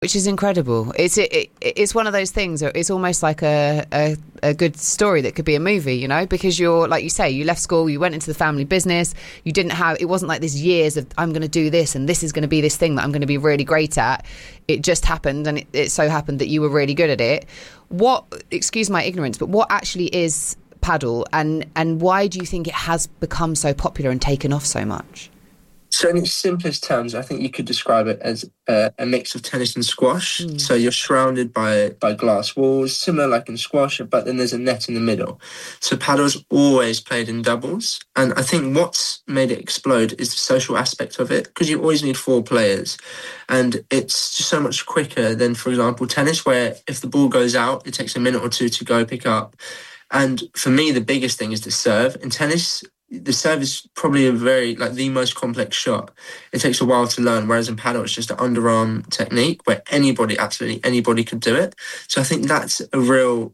Which is incredible. It's one of those things. It's almost like a good story that could be a movie, you know, because you're, like you say, you left school, you went into the family business. You didn't have, it wasn't like this years of, I'm going to do this and this is going to be this thing that I'm going to be really great at. It just happened, and it so happened that you were really good at it. What, excuse my ignorance, but what actually is paddle, and why do you think it has become so popular and taken off so much? So in its simplest terms, I think you could describe it as a mix of tennis and squash. So you're surrounded by glass walls, similar like in squash, but then there's a net in the middle. So paddle's always played in doubles. And I think what's made it explode is the social aspect of it, because you always need 4 players. And it's just so much quicker than, for example, tennis, where if the ball goes out, it takes a minute or 2 to go pick up. And for me, the biggest thing is the serve. In tennis, the serve is probably the most complex shot. It takes a while to learn, whereas in paddle, it's just an underarm technique where absolutely anybody could do it. So I think that's a real,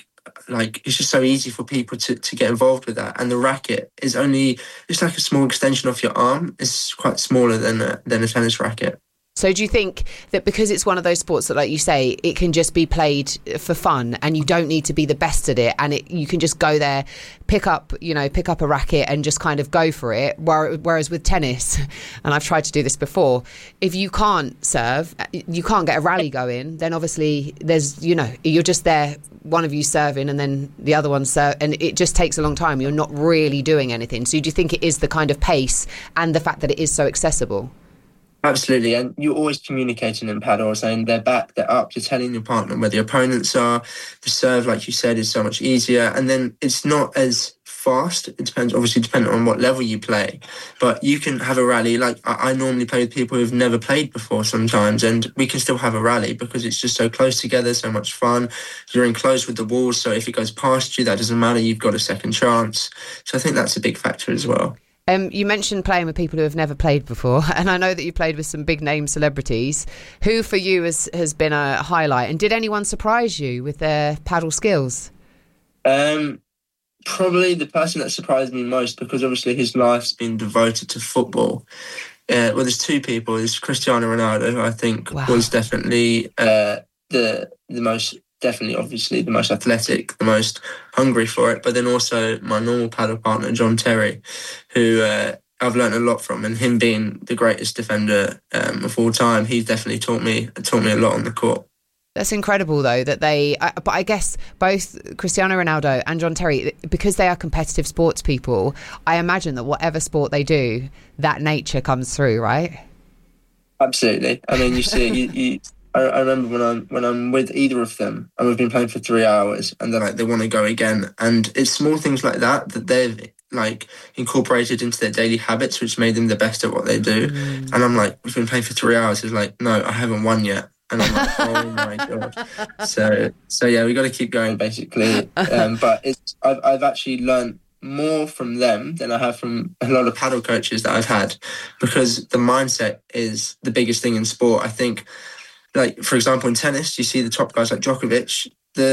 it's just so easy for people to get involved with that. And the racket is it's like a small extension of your arm. It's quite smaller than a tennis racket. So do you think that because it's one of those sports that, like you say, it can just be played for fun and you don't need to be the best at it, and you can just go there, pick up a racket and just kind of go for it? Whereas with tennis, and I've tried to do this before, if you can't serve, you can't get a rally going, then obviously there's, you're just there, one of you serving and then the other one serve, and it just takes a long time. You're not really doing anything. So do you think it is the kind of pace and the fact that it is so accessible? Absolutely, and you're always communicating in paddle, saying they're back, they're up, you're telling your partner where the opponents are. The serve, like you said, is so much easier, and then it's not as fast. It depends, obviously, depending on what level you play, but you can have a rally. Like I normally play with people who've never played before sometimes, and we can still have a rally because it's just so close together, so much fun. You're enclosed with the walls, so if it goes past you, that doesn't matter, you've got a second chance. So I think that's a big factor as well. You mentioned playing with people who have never played before, and I know that you played with some big name celebrities. Who for you has been a highlight, and did anyone surprise you with their paddle skills? Probably the person that surprised me most, because obviously his life's been devoted to football. There's 2 people. There's Cristiano Ronaldo, who I think was definitely the most... Definitely, obviously, the most athletic, the most hungry for it. But then also my normal paddle partner, John Terry, who I've learned a lot from. And him being the greatest defender of all time, he's definitely taught me a lot on the court. That's incredible, though, that but I guess both Cristiano Ronaldo and John Terry, because they are competitive sports people, I imagine that whatever sport they do, that nature comes through, right? Absolutely. I mean, you see, I remember when I'm with either of them and we've been playing for 3 hours and they're like, they want to go again. And it's small things like that they've incorporated into their daily habits, which made them the best at what they do. And I'm like, we've been playing for 3 hours. It's like, no, I haven't won yet. And I'm like, oh my God. So yeah, we got to keep going basically. But I've actually learned more from them than I have from a lot of paddle coaches that I've had, because the mindset is the biggest thing in sport. I think, like, for example, in tennis, you see the top guys like Djokovic,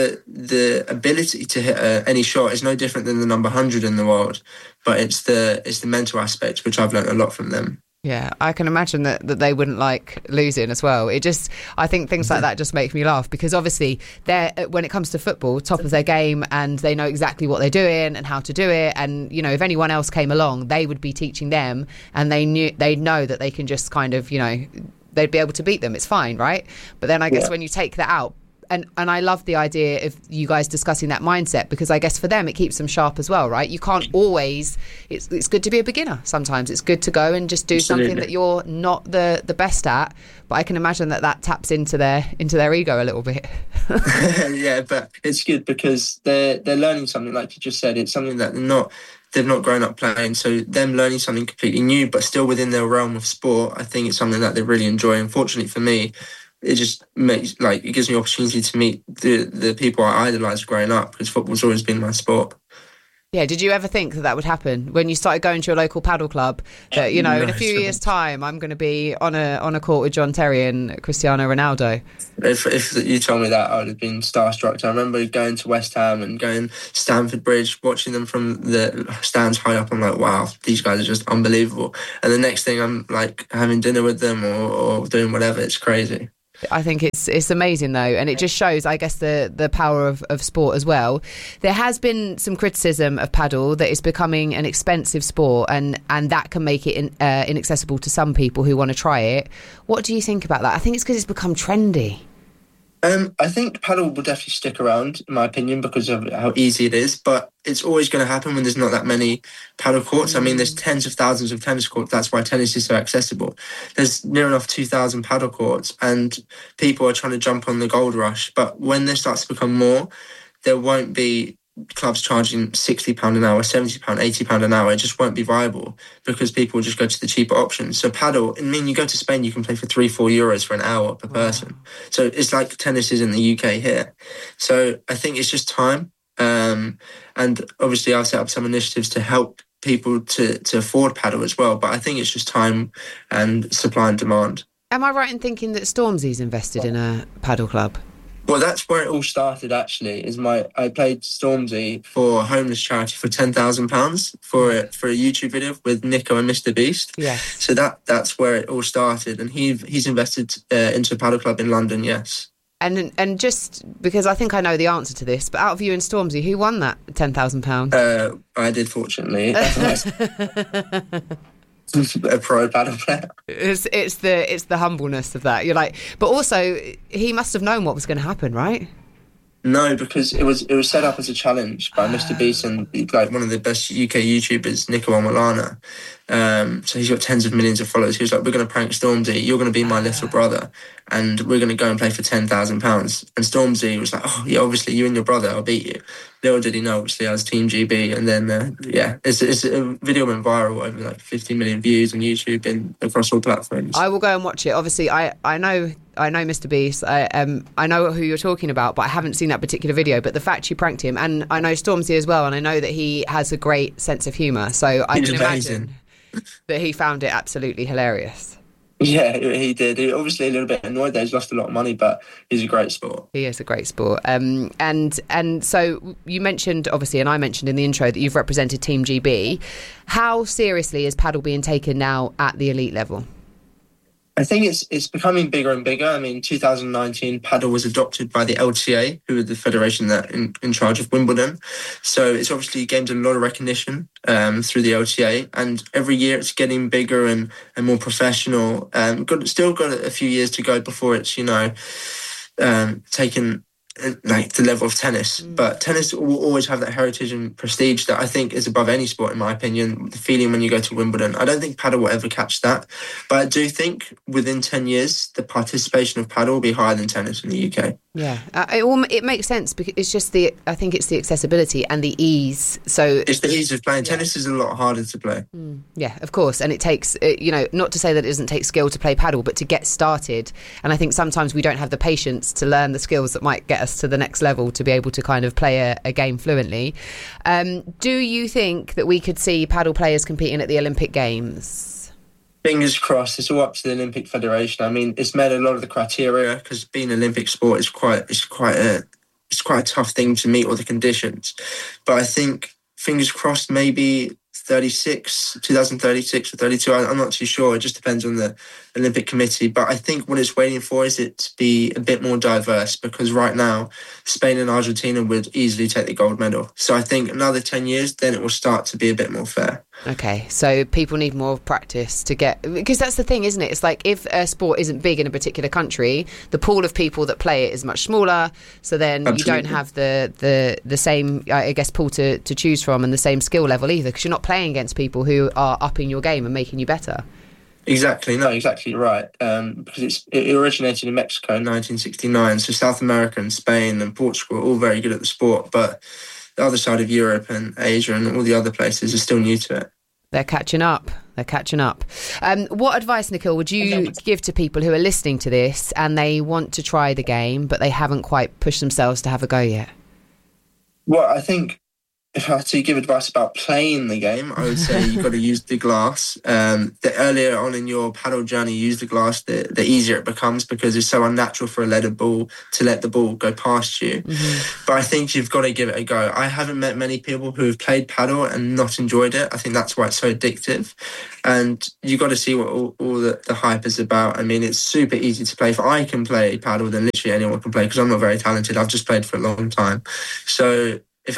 the ability to hit any shot is no different than the number 100 in the world, but it's the mental aspect, which I've learned a lot from them. Yeah, I can imagine that they wouldn't like losing as well. I think things like that just make me laugh, because obviously they're, when it comes to football, top of their game, and they know exactly what they're doing and how to do it. And, if anyone else came along, they would be teaching them, and they'd know that they can just kind of, they'd be able to beat them. It's fine, right? But then I guess when you take that out, and I love the idea of you guys discussing that mindset, because I guess for them it keeps them sharp as well, right? You can't always, it's good to be a beginner sometimes. It's good to go and just do something that you're not the best at, but I can imagine that taps into their ego a little bit. Yeah, but it's good because they're learning something, like you just said. It's something that they've not grown up playing, so them learning something completely new but still within their realm of sport, I think it's something that they really enjoy. Unfortunately for me, it just makes, it gives me opportunity to meet the people I idolised growing up, because football's always been my sport. Yeah, did you ever think that would happen when you started going to your local paddle club, that, in a few years' time I'm going to be on a court with John Terry and Cristiano Ronaldo? If you told me that, I would have been starstruck. I remember going to West Ham and going Stamford Bridge, watching them from the stands high up. I'm like, wow, these guys are just unbelievable. And the next thing, I'm like having dinner with them or doing whatever. It's crazy. I think it's amazing though, and it just shows, I guess, the power of sport as well. There has been some criticism of paddle that it's becoming an expensive sport, and that can make it inaccessible to some people who want to try it. What do you think about that? I think it's because it's become trendy. I think paddle will definitely stick around, in my opinion, because of how easy it is. But it's always going to happen when there's not that many paddle courts. I mean, there's tens of thousands of tennis courts. That's why tennis is so accessible. There's near enough 2,000 paddle courts, and people are trying to jump on the gold rush. But when there starts to become more, there won't be clubs charging £60 an hour, £70, £80 an hour. It just won't be viable because people will just go to the cheaper options. So paddle, I mean, you go to Spain, you can play for €3-4 for an hour per person. So it's like tennis is in the UK here. So I think it's just time. And obviously I've set up some initiatives to help people to afford paddle as well. But I think it's just time and supply and demand. Am I right in thinking that Stormzy's invested in a paddle club? Well, that's where it all started, actually. I played Stormzy for a homeless charity for £10,000 for a YouTube video with Nico and Mr. Beast. Yes. So that's where it all started, and he's invested into a paddle club in London. Yes. And just because I think I know the answer to this, but out of you and Stormzy, who won that £10,000? I did, fortunately. A pro paddle player. It's the humbleness of that. You're like, but also he must have known what was going to happen, right? No, because it was set up as a challenge by Mr. Beast and like one of the best UK YouTubers, Nico Omolana. So he's got tens of millions of followers. He was like, we're going to prank Stormzy. You're going to be my little brother, and we're going to go and play for £10,000. And Stormzy was like, oh yeah, obviously you and your brother, I'll beat you. Little did he know, obviously I was Team GB. And then it's a video went viral, over like 50 million views on YouTube and across all platforms. I will go and watch it. Obviously, I know Mr. Beast. I know who you're talking about, but I haven't seen that particular video. But the fact you pranked him, and I know Stormzy as well, and I know that he has a great sense of humour. So I can imagine that he found it absolutely hilarious. Yeah, he did. He obviously a little bit annoyed that he's lost a lot of money, but he's a great sport. He is a great sport. And so you mentioned, obviously, and I mentioned in the intro that you've represented Team GB. How seriously is paddle being taken now at the elite level? I think it's becoming bigger and bigger. I mean, 2019, paddle was adopted by the LTA, who are the federation that in charge of Wimbledon. So it's obviously gained a lot of recognition through the LTA, and every year it's getting bigger and more professional. Still got a few years to go before it's taken like the level of tennis. But tennis will always have that heritage and prestige that I think is above any sport, in my opinion. The feeling when you go to Wimbledon, I don't think paddle will ever catch that, but I do think within 10 years the participation of paddle will be higher than tennis in the UK. Yeah, it makes sense because it's just I think it's the accessibility and the ease. So it's the ease of playing. Tennis is a lot harder to play. Yeah, of course, and it takes not to say that it doesn't take skill to play paddle, but to get started. And I think sometimes we don't have the patience to learn the skills that might get us to the next level to be able to kind of play a game fluently. Do you think that we could see paddle players competing at the Olympic Games? Fingers crossed. It's all up to the Olympic Federation. I mean, it's met a lot of the criteria because being an Olympic sport is quite a tough thing to meet all the conditions. But I think, fingers crossed, maybe 2036 or 32. I'm not too sure. It just depends on the Olympic Committee. But I think what it's waiting for is it to be a bit more diverse, because right now Spain and Argentina would easily take the gold medal. So I think another 10 years, then it will start to be a bit more fair. Okay, so people need more practice to get, because that's the thing, isn't it? It's like if a sport isn't big in a particular country, the pool of people that play it is much smaller. So then Absolutely. You don't have the same, I guess, pool to choose from and the same skill level either, because you're not playing against people who are upping your game and making you better. Exactly, no, exactly right. Because it originated in Mexico in 1969. So South America and Spain and Portugal are all very good at the sport, but the other side of Europe and Asia and all the other places are still new to it. They're catching up. What advice, Nikhil, would you give to people who are listening to this and they want to try the game, but they haven't quite pushed themselves to have a go yet? Well, I think if I had to give advice about playing the game, I would say you've got to use the glass. The earlier on in your paddle journey you use the glass, the easier it becomes, because it's so unnatural for a leaded ball to let the ball go past you. But I think you've got to give it a go. I haven't met many people who have played paddle and not enjoyed it. I think that's why it's so addictive. And you've got to see what all the hype is about. I mean, it's super easy to play. If I can play paddle, then literally anyone can play, because I'm not very talented. I've just played for a long time. So if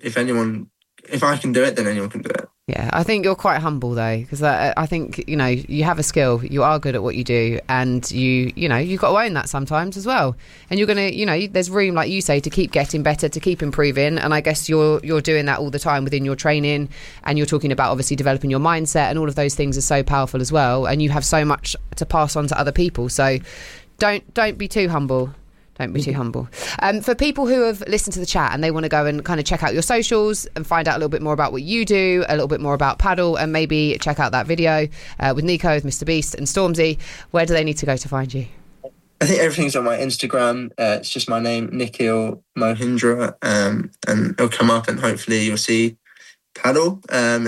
I can do it, then anyone can do it. Yeah, I think you're quite humble though, because I think, you know, you have a skill, you are good at what you do, and you've got to own that sometimes as well. And you're going to, there's room, like you say, to keep getting better, to keep improving. And I guess you're doing that all the time within your training, and you're talking about obviously developing your mindset, and all of those things are so powerful as well. And you have so much to pass on to other people. So don't be too humble. Don't be too humble. For people who have listened to the chat and they want to go and kind of check out your socials and find out a little bit more about what you do, a little bit more about paddle, and maybe check out that video with Nico, with Mr. Beast and Stormzy, where do they need to go to find you? I think everything's on my Instagram. It's just my name, Nikhil Mohindra, and it'll come up, and hopefully you'll see paddle.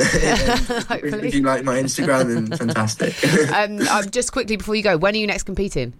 If you like my Instagram, then fantastic. Just quickly before you go, when are you next competing?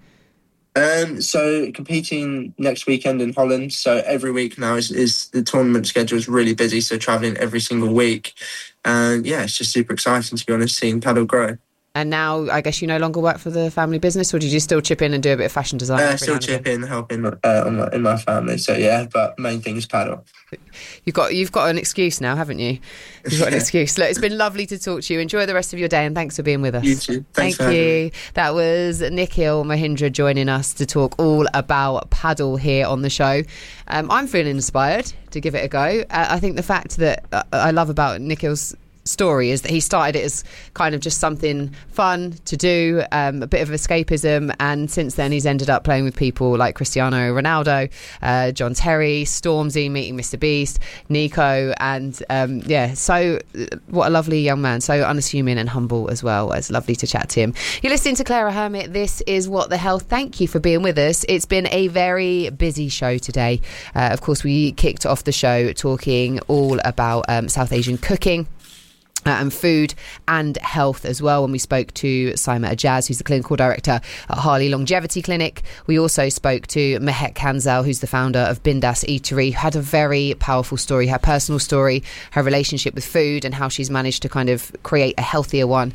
So competing next weekend in Holland. So every week now is the tournament schedule is really busy. So traveling every single week, and it's just super exciting, to be honest, seeing paddle grow. And now I guess you no longer work for the family business, or did you still chip in and do a bit of fashion design? Still chip in, helping in my family. So but main thing is paddle. You've got an excuse now, haven't you? You've got an excuse. Look, it's been lovely to talk to you. Enjoy the rest of your day, and thanks for being with us. You too. Thank you. That was Nikhil Mohindra joining us to talk all about paddle here on the show. I'm feeling inspired to give it a go. I think the fact that I love about Nikhil's story is that he started it as kind of just something fun to do, a bit of escapism, and since then he's ended up playing with people like Cristiano Ronaldo, John Terry, Stormzy, meeting Mr. Beast, Nico, and so what a lovely young man, so unassuming and humble as well. It's lovely to chat to him. You're listening to Clara Hermit. This is What the Health. Thank you for being with us. It's been a very busy show today. Of course, we kicked off the show talking all about South Asian cooking and food and health as well, when we spoke to Saima Ajaz, who's the clinical director at Harley Longevity Clinic. We also spoke to Mehek Kanzel, who's the founder of Bindas Eatery, who had a very powerful story, her personal story, her relationship with food, and how she's managed to kind of create a healthier one.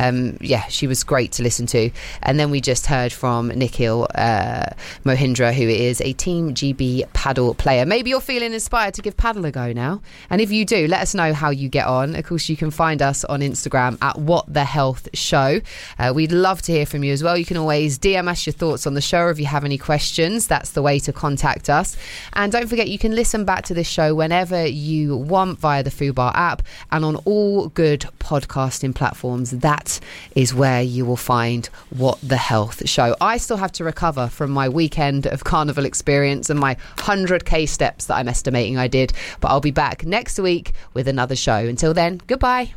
She was great to listen to. And then we just heard from Nikhil Mohindra, who is a Team GB paddle player. Maybe you're feeling inspired to give paddle a go now, and if you do, let us know how you get on. Of course, you can find us on Instagram at What the Health Show. We'd love to hear from you as well. You can always DM us your thoughts on the show, or if you have any questions, that's the way to contact us. And don't forget, you can listen back to this show whenever you want via the Fubar app and on all good podcasting platforms. That is where you will find What the Health Show. I still have to recover from my weekend of carnival experience and my 100k steps that I'm estimating I did, but I'll be back next week with another show. Until then, goodbye.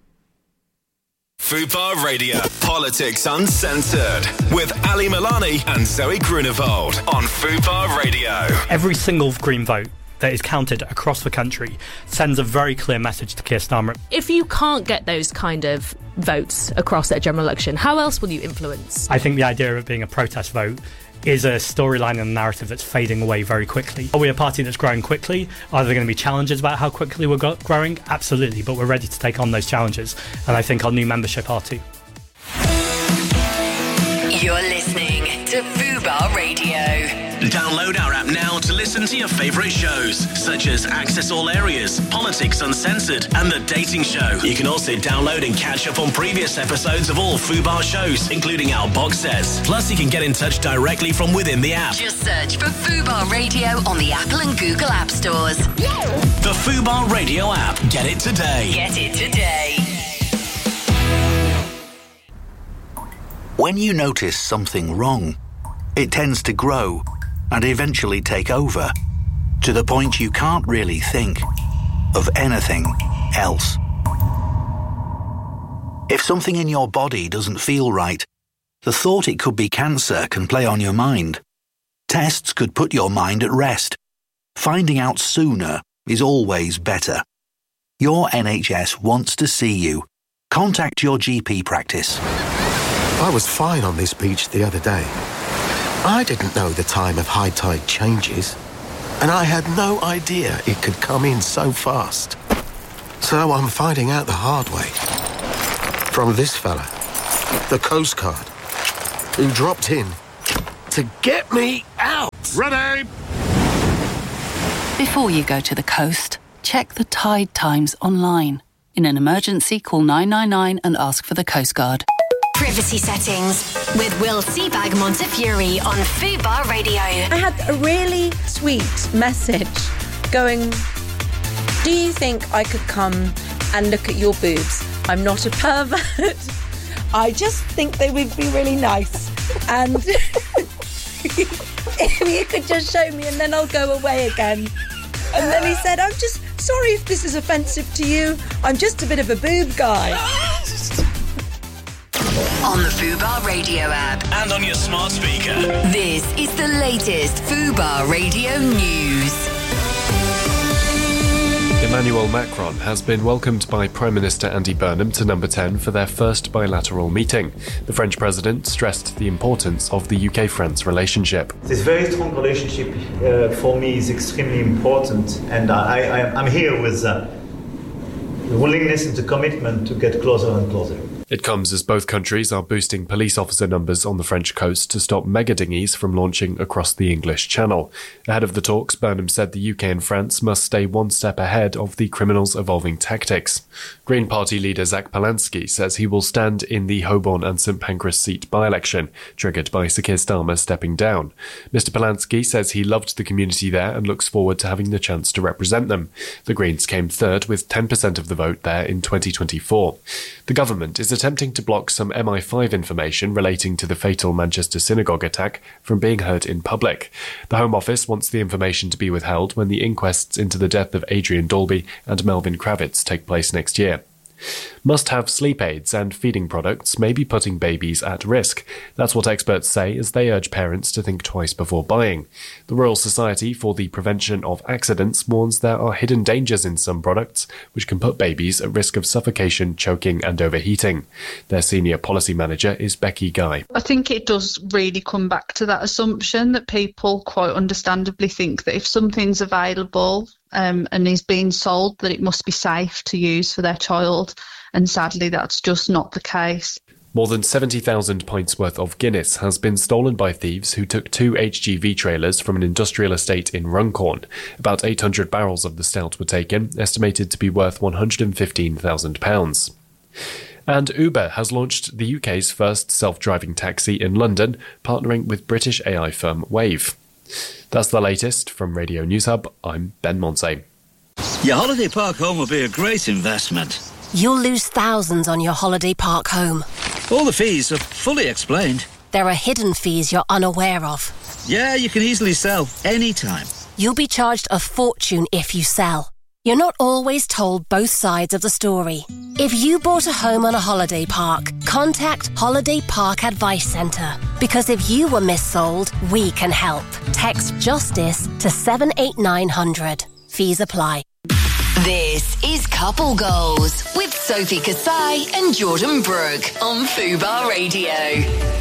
Fubar Radio, Politics Uncensored, with Ali Milani and Zoe Grunewald on Fubar Radio. Every single Green vote that is counted across the country sends a very clear message to Keir Starmer. If you can't get those kind of votes across at a general election, how else will you influence? I think the idea of it being a protest vote is a storyline and a narrative that's fading away very quickly. Are we a party that's growing quickly? Are there going to be challenges about how quickly we're growing? Absolutely, but we're ready to take on those challenges, and I think our new membership are too. You're listening to Fubar Radio. Download our app now to listen to your favourite shows, such as Access All Areas, Politics Uncensored, and The Dating Show. You can also download and catch up on previous episodes of all Fubar shows, including our box sets. Plus, you can get in touch directly from within the app. Just search for Fubar Radio on the Apple and Google App Stores. The Fubar Radio app. Get it today. Get it today. When you notice something wrong, it tends to grow and eventually take over, to the point you can't really think of anything else. If something in your body doesn't feel right, the thought it could be cancer can play on your mind. Tests could put your mind at rest. Finding out sooner is always better. Your NHS wants to see you. Contact your GP practice. I was fine on this beach the other day. I didn't know the time of high tide changes, and I had no idea it could come in so fast. So I'm finding out the hard way. From this fella, the Coast Guard, who dropped in to get me out. Ready! Before you go to the coast, check the tide times online. In an emergency, call 999 and ask for the Coast Guard. Privacy settings with Will Seabag Montefiore on Fubar Radio. I had a really sweet message going, do you think I could come and look at your boobs? I'm not a pervert. I just think they would be really nice. And if you could just show me and then I'll go away again. And then he said, I'm just sorry if this is offensive to you. I'm just a bit of a boob guy. On the Fubar Radio app. And on your smart speaker. This is the latest Fubar Radio news. Emmanuel Macron has been welcomed by Prime Minister Andy Burnham to Number 10 for their first bilateral meeting. The French president stressed the importance of the UK-France relationship. This very strong relationship for me is extremely important, and I'm here with the willingness and the commitment to get closer and closer. It comes as both countries are boosting police officer numbers on the French coast to stop mega dinghies from launching across the English Channel. Ahead of the talks, Burnham said the UK and France must stay one step ahead of the criminals' evolving tactics. Green Party leader Zach Polanski says he will stand in the Holborn and St Pancras seat by-election, triggered by Sir Keir Starmer stepping down. Mr Polanski says he loved the community there and looks forward to having the chance to represent them. The Greens came third with 10% of the vote there in 2024. The government is attempting to block some MI5 information relating to the fatal Manchester synagogue attack from being heard in public. The Home Office wants the information to be withheld when the inquests into the death of Adrian Dalby and Melvin Kravitz take place next year. Must-have sleep aids and feeding products may be putting babies at risk. That's what experts say as they urge parents to think twice before buying. The Royal Society for the Prevention of Accidents warns there are hidden dangers in some products which can put babies at risk of suffocation, choking and overheating. Their senior policy manager is Becky Guy. I think it does really come back to that assumption that people quite understandably think that if something's available and is being sold, that it must be safe to use for their child. And sadly, that's just not the case. More than 70,000 pints worth of Guinness has been stolen by thieves who took 2 HGV trailers from an industrial estate in Runcorn. About 800 barrels of the stout were taken, estimated to be worth £115,000. And Uber has launched the UK's first self-driving taxi in London, partnering with British AI firm Wave. That's the latest from Radio News Hub. I'm Ben Monsey. Your holiday park home will be a great investment. You'll lose thousands on your holiday park home. All the fees are fully explained. There are hidden fees you're unaware of. Yeah, you can easily sell anytime. You'll be charged a fortune if you sell. You're not always told both sides of the story. If you bought a home on a holiday park, contact Holiday Park Advice Centre. Because if you were missold, we can help. Text JUSTICE to 78900. Fees apply. This is Couple Goals with Sophie Kasai and Jordan Brooke on Fubar Radio.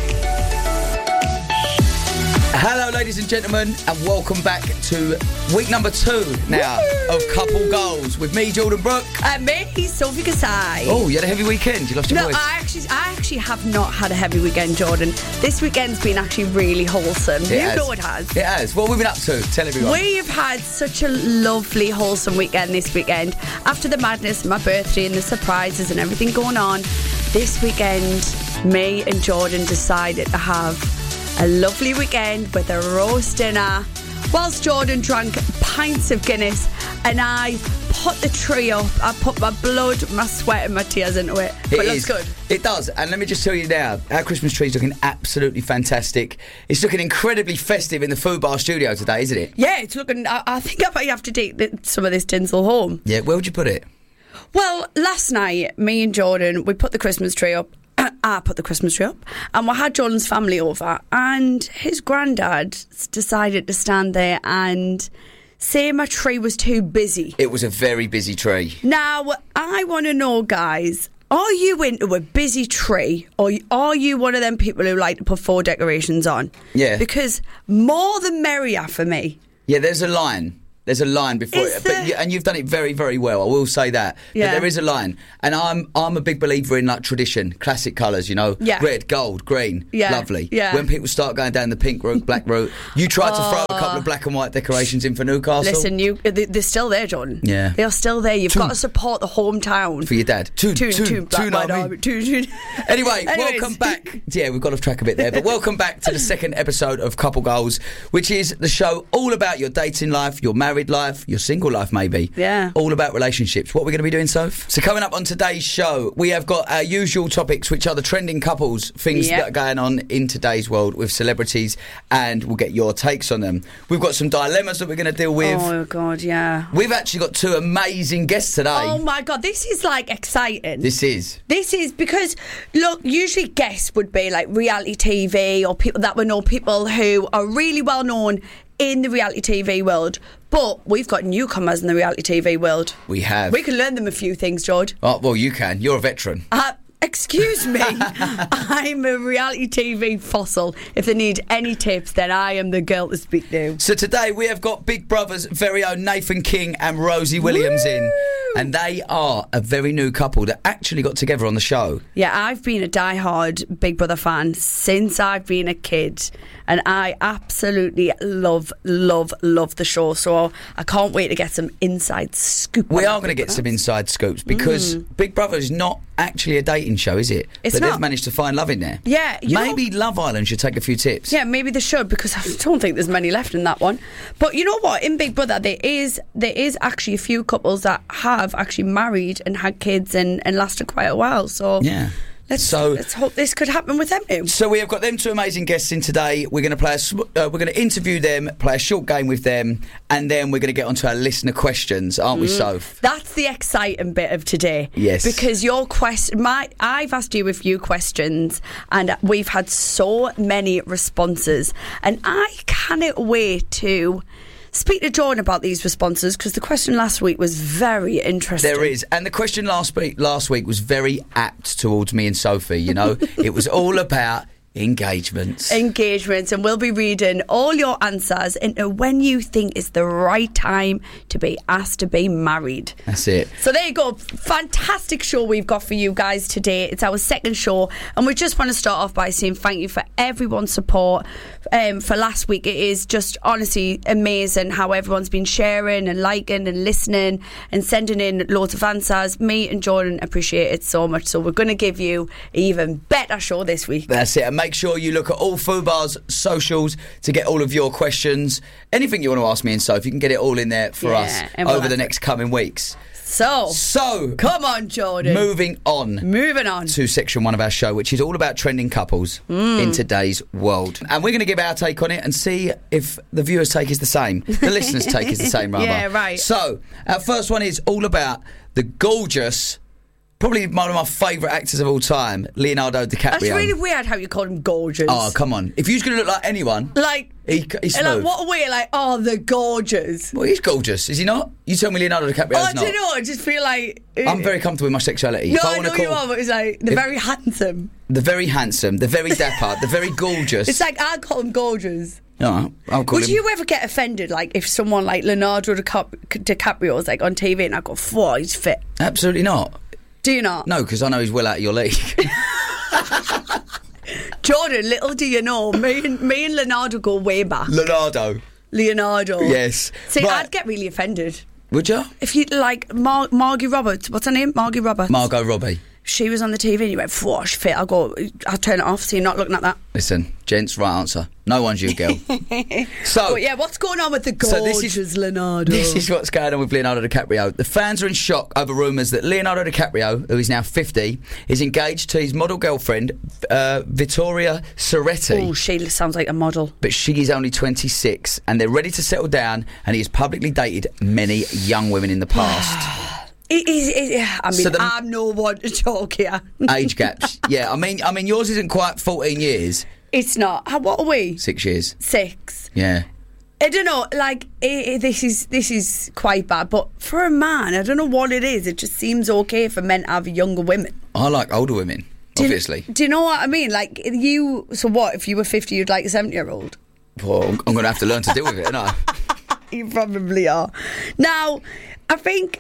Hello, ladies and gentlemen, and welcome back to week number 2 now of Couple Goals with me, Jordan Brooke. And me, Sophie Kasai. Oh, you had a heavy weekend. You lost your voice. I actually have not had a heavy weekend, Jordan. This weekend's been actually really wholesome. You know it has. It has. What have we been up to? Tell everyone. We've had such a lovely, wholesome weekend this weekend. After the madness, my birthday and the surprises and everything going on, this weekend, me and Jordan decided to have a lovely weekend with a roast dinner, whilst Jordan drank pints of Guinness and I put the tree up. I put my blood, my sweat and my tears into it. But it looks good. It does. And let me just tell you now, our Christmas tree's looking absolutely fantastic. It's looking incredibly festive in the Fubar studio today, isn't it? Yeah, it's looking... I think I might have to take some of this tinsel home. Yeah, where would you put it? Well, last night, me and Jordan, we put the Christmas tree up. I put the Christmas tree up, and we had Jordan's family over, and his granddad decided to stand there and say my tree was too busy. It was a very busy tree. Now, I want to know, guys, are you into a busy tree, or are you one of them people who like to put 4 decorations on? Yeah. Because more the merrier for me. Yeah, there's a line. There's a line before it, and you've done it very, very well. I will say that. Yeah. But there is a line, and I'm a big believer in like tradition, classic colours. You know, Yeah. red, gold, green, Yeah. lovely. Yeah. When people start going down the pink route, black route, you try to throw a couple of black and white decorations in for Newcastle. Listen, they're still there, Jordan. Yeah. They are still there. You've got to support the hometown. For your dad. Two, black, white, army. two. Anyway, Anyways. welcome back. Yeah, we've got off track a bit there, but welcome back to the second episode of Couple Goals, which is the show all about your dating life, your married life, your single life maybe. Yeah. All about relationships. What we're going to be doing, Soph? So coming up on today's show, we have got our usual topics, which are the trending couples, things Yep. that are going on in today's world with celebrities, and we'll get your takes on them. We've got some dilemmas that we're going to deal with. Oh, God, yeah. We've actually got 2 amazing guests today. Oh, my God, this is, like, exciting. This is because, look, usually guests would be like reality TV or people that we know, people who are really well known in the reality TV world. But we've got newcomers in the reality TV world. We have. We can learn them a few things, George. Oh, well, you can. You're a veteran. Excuse me. I'm a reality TV fossil. If they need any tips, then I am the girl to speak to. So today we have got Big Brother's very own Nathan King and Rosie Williams in. And they are a very new couple that actually got together on the show. Yeah, I've been a diehard Big Brother fan since I've been a kid. And I absolutely love the show. So I can't wait to get some inside scoop. We are going to get some inside scoops because Big Brother is not actually a dating show, is it? It's but not. They've managed to find love in there. Yeah. Maybe Love Island should take a few tips. Yeah, maybe they should, because I don't think there's many left in that one. But you know what? In Big Brother, there is actually a few couples that have actually married and had kids and lasted quite a while. So yeah. Let's hope this could happen with them too. So we have got them 2 amazing guests in today. We're going to we're going to interview them, play a short game with them, and then we're going to get onto our listener questions, aren't we, Soph? That's the exciting bit of today. Yes. Because your I've asked you a few questions, and we've had so many responses, and I cannot wait to speak to Jordan about these responses, because the question last week was very interesting. There is. And the question last week was very apt towards me and Sophie, you know. It was all about engagements. And we'll be reading all your answers into when you think is the right time to be asked to be married. That's it. So there you go. Fantastic show we've got for you guys today. It's our second show, and we just want to start off by saying thank you for everyone's support for last week. It is just honestly amazing how everyone's been sharing and liking and listening and sending in loads of answers. Me and Jordan appreciate it so much, so we're going to give you an even better show this week. That's it. And make sure you look at all Fubar's socials to get all of your questions. Anything you want to ask me and Soph, you can get it all in there for us over the next coming weeks. So, come on, Jordan. Moving on to section 1 of our show, which is all about trending couples in today's world. And we're going to give our take on it and see if the viewers' take is the same. The listeners' take is the same, rather. Yeah, right. So, our first one is all about the gorgeous, probably one of my favourite actors of all time, Leonardo DiCaprio. That's really weird how you call him gorgeous. Oh, come on. If you're going to look like anyone, he's smooth. Like, what a way, they're gorgeous. Well, he's gorgeous, is he not? You tell me Leonardo DiCaprio is not. I don't know, I just feel like... I'm very comfortable with my sexuality. No, I know you are, but it's like, they're very handsome. The very handsome, the very dapper, the very gorgeous. It's like, I'll call him gorgeous. No, I'll call him... Would you ever get offended, like, if someone like Leonardo DiCaprio was, like, on TV and I go, "Whoa, he's fit"? Absolutely not. Do you not? No, because I know he's well out of your league. Jordan, little do you know, me and Leonardo go way back. Leonardo. Yes. See, I'd get really offended. Would you? If you like Margie Roberts, what's her name? Margie Roberts. Margot Robbie. She was on the TV and you went, "Whoa, she's fit." I'll turn it off so you're not looking at that. Listen, gents, right answer. No one's you, girl. So, but yeah, what's going on with the gorgeous Leonardo? This is what's going on with Leonardo DiCaprio. The fans are in shock over rumours that Leonardo DiCaprio, who is now 50, is engaged to his model girlfriend, Vittoria Soretti. Oh, she sounds like a model. But she is only 26, and they're ready to settle down, and he has publicly dated many young women in the past. I'm no one to talk here. Age gaps. Yeah, I mean, yours isn't quite 14 years. It's not. What are we? 6 years. 6. Yeah. I don't know, like, this is quite bad, but for a man, I don't know what it is. It just seems okay for men to have younger women. I like older women, obviously. Do you know what I mean? Like, so what, if you were 50, you'd like a 70-year-old? Well, I'm going to have to learn to deal with it, aren't I? You probably are. Now, I think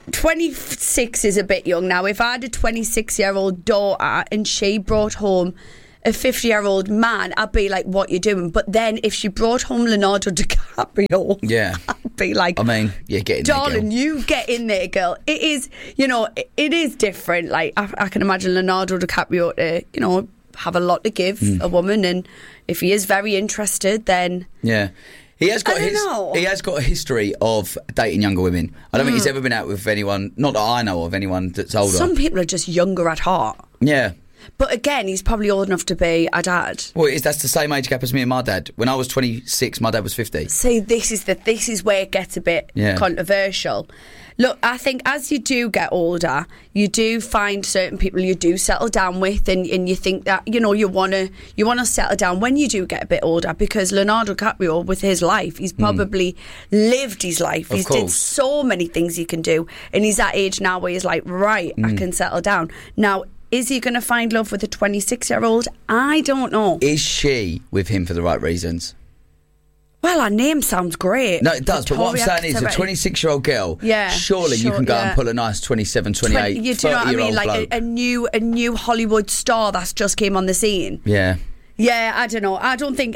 26 is a bit young. Now, if I had a 26-year-old daughter and she brought home a 50-year-old man, I'd be like, what you doing? But then if she brought home Leonardo DiCaprio, yeah, I'd be like, I mean, yeah, get in there, darling, you get in there, girl. It is, it is different. Like, I can imagine Leonardo DiCaprio to, have a lot to give a woman, and if he is very interested, then yeah. He has got a history of dating younger women. I don't think he's ever been out with anyone, not that I know of, anyone that's older. Some people are just younger at heart. Yeah. But again, he's probably old enough to be a dad. Well, that's the same age gap as me and my dad. When I was 26, my dad was 50. See, this is where it gets a bit controversial. Look, I think as you do get older, you do find certain people you do settle down with, and you think that you want to settle down when you do get a bit older, because Leonardo DiCaprio, with his life, he's probably lived his life. He's did so many things he can do, and he's that age now where he's like, right, I can settle down now. Is he going to find love with a 26-year-old? I don't know. Is she with him for the right reasons? Well, her name sounds great. No, it does. But what I'm saying is, a 26-year-old girl, surely you can go and pull a nice 27, 28, 30-year-old you know what I mean? Like bloke. a new Hollywood star that's just came on the scene. Yeah. Yeah, I don't know. I don't think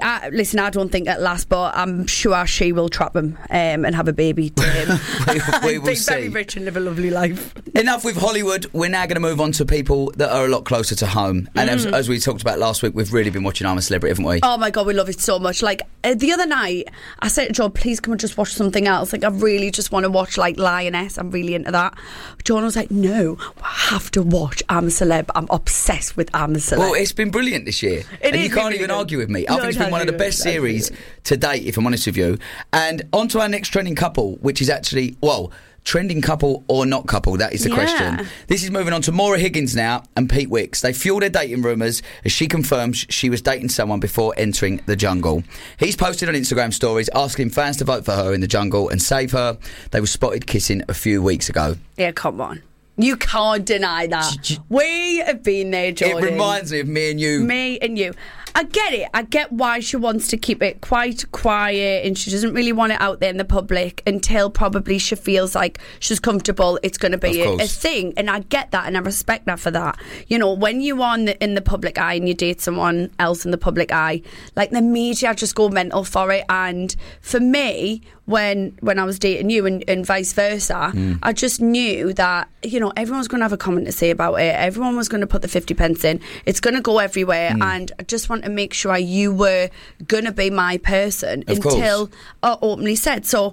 at last, but I'm sure she will trap him and have a baby to him. we will be see. Very rich and live a lovely life. Enough with Hollywood. We're now going to move on to people that are a lot closer to home. And as we talked about last week, we've really been watching I'm a Celebrity, haven't we? Oh my God, we love it so much. Like the other night, I said to John, please come and just watch something else. Like I really just want to watch like Lioness. I'm really into that. John was like, no, I have to watch I'm a Celeb. I'm obsessed with I'm a Celeb. Well, it's been brilliant this year. You can't even argue with me. I think it's been one of the best series to date, if I'm honest with you. And on to our next trending couple, which is actually, trending couple or not couple, that is the question. This is moving on to Maura Higgins now and Pete Wicks. They fuel their dating rumours as she confirms she was dating someone before entering the jungle. He's posted on Instagram stories asking fans to vote for her in the jungle and save her. They were spotted kissing a few weeks ago. Yeah, come on. You can't deny that. We have been there, Jordan. It reminds me of me and you. Me and you. I get it. I get why she wants to keep it quite quiet and she doesn't really want it out there in the public until probably she feels like she's comfortable. It's going to be a thing. And I get that and I respect that for that. You know, when you are in the public eye and you date someone else in the public eye, like the media just go mental for it. And for me, when I was dating you and vice versa, I just knew that, everyone's going to have a comment to say about it. Everyone was going to put the 50 pence in. It's going to go everywhere. And I just want to make sure you were going to be my person until I openly said. So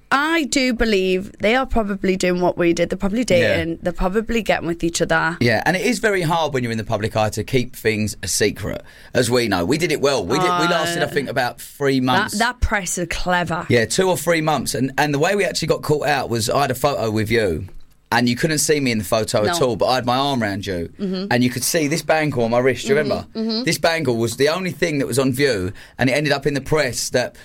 I do believe they are probably doing what we did. They're probably dating. Yeah. They're probably getting with each other. Yeah, and it is very hard when you're in the public eye to keep things a secret, as we know. We did it well. We lasted, I think, about 3 months. That press is clever. Yeah, 2 or 3 months. And the way we actually got caught out was I had a photo with you. And you couldn't see me in the photo at all, but I had my arm around you. And you could see this bangle on my wrist. Do you remember? This bangle was the only thing that was on view, and it ended up in the press that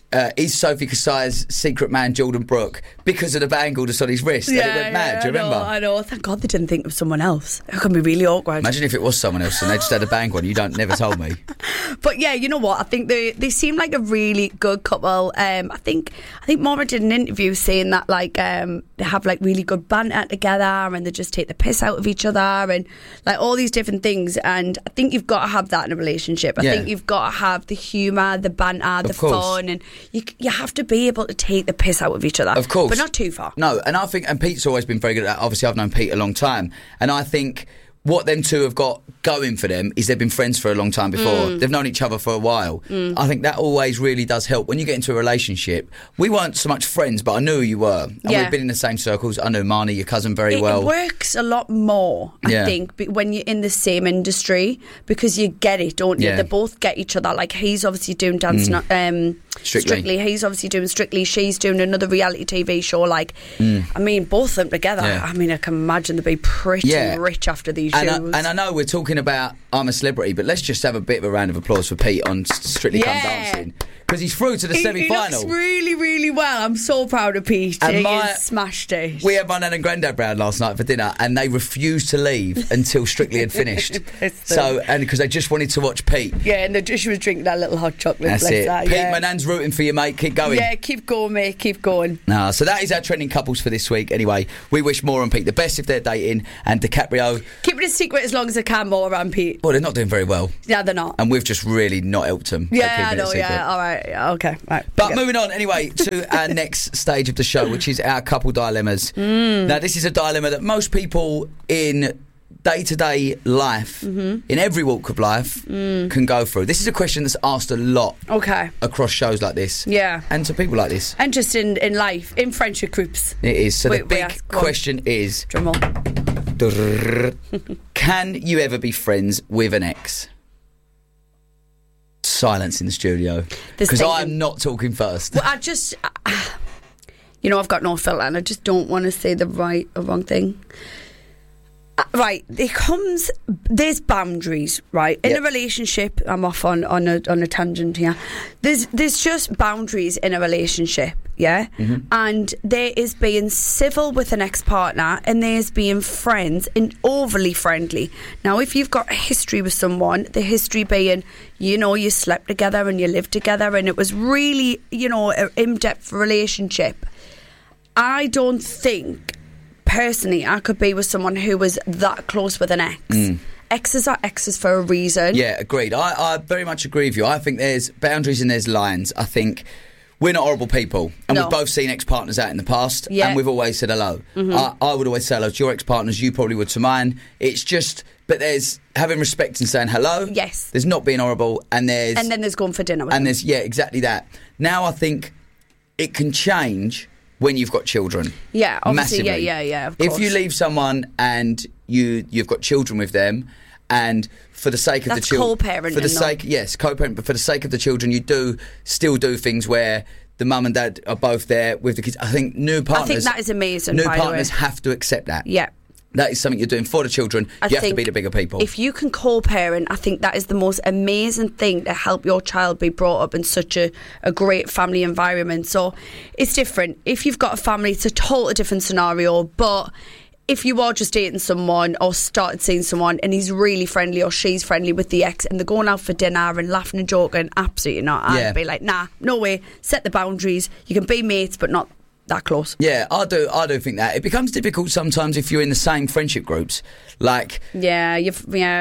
is Sophie Kasai's secret man Jordan Brooke because of the bangle just on his wrist. Yeah, and it went mad. Do you remember? I know. Thank God they didn't think of someone else. It can be really awkward. Imagine if it was someone else and they just had a bangle and you never told me. But yeah, you know what? I think they seem like a really good couple. I think Maura did an interview saying that they have like really good banter together and they just take the piss out of each other and like all these different things. And I think you've got to have that in a relationship. I think you've got to have the humour, the banter, the fun, and you have to be able to take the piss out of each other. Of course. But not too far. No, and I think, and Pete's always been very good at that. Obviously, I've known Pete a long time. And I think what them two have got going for them is they've been friends for a long time before. They've known each other for a while. I think that always really does help. When you get into a relationship, we weren't so much friends, but I knew who you were. And we've been in the same circles. I know Marnie, your cousin, very well. It works a lot more, I think, when you're in the same industry because you get it, don't you? They both get each other. Like, he's obviously doing dance... Strictly. He's obviously doing Strictly. She's doing another reality TV show. Like, I mean, both of them together. I mean, I can imagine they'd be pretty rich after these shows. And I know we're talking about I'm a Celebrity, but let's just have a bit of a round of applause for Pete on Strictly Come Dancing. because he's through to the semi-final. He looks really, really well. I'm so proud of Pete. He has smashed it. We had my nan and granddad round last night for dinner, and they refused to leave until Strictly had finished. So, and because they just wanted to watch Pete. Yeah, and she was drinking that little hot chocolate. That's it. Pete, my nan's rooting for you, mate. Keep going. Yeah, keep going, mate. Keep going. No, so that is our trending couples for this week. Anyway, we wish Maura and Pete the best if they're dating, and DiCaprio. Keep it a secret as long as I can, Maura and Pete. Well, they're not doing very well. Yeah, they're not. And we've just really not helped them. Yeah, I know, yeah. All right, yeah, okay. Right. But moving on, anyway, to our next stage of the show, which is our couple dilemmas. Now, this is a dilemma that most people in day-to-day life, in every walk of life, can go through. This is a question that's asked a lot across shows like this. Yeah. And to people like this. And just in life, in friendship groups. It is. So the big question is... Drum roll. Can you ever be friends with an ex? Silence in the studio. Because I'm not talking first. Well, I've got no filter and I just don't want to say the right or wrong thing. Right, there's boundaries, right? In a relationship, I'm off on a tangent here. There's just boundaries in a relationship, yeah? And there is being civil with an ex-partner and there's being friends and overly friendly. Now, if you've got a history with someone, the history being, you slept together and you lived together and it was really, an in-depth relationship, I don't think... Personally, I could be with someone who was that close with an ex. Exes are exes for a reason. Yeah, agreed. I very much agree with you. I think there's boundaries and there's lines. I think we're not horrible people. And we've both seen ex-partners out in the past. Yeah. And we've always said hello. I would always say hello to your ex-partners. You probably would to mine. It's just... But there's having respect and saying hello. Yes. There's not being horrible. And then there's going for dinner with them. There's... Yeah, exactly that. Now I think it can change... when you've got children. Yeah, obviously, massively. yeah, of course. If you leave someone and you've got children with them, and for the sake of the children... co-parenting. For the sake, yes, co-parent, but for the sake of the children, you still do things where the mum and dad are both there with the kids. I think new partners... I think that is amazing, New by the way. partners have to accept that. Yeah. That is something you're doing for the children. You have to be the bigger people. If you can co-parent, I think that is the most amazing thing to help your child be brought up in such a great family environment. So it's different. If you've got a family, it's a totally different scenario. But if you are just dating someone or started seeing someone and he's really friendly or she's friendly with the ex and they're going out for dinner and laughing and joking, absolutely not. I'd be like, nah, no way. Set the boundaries. You can be mates, but not that close. Yeah, I do think that. It becomes difficult sometimes if you're in the same friendship groups. Like... we've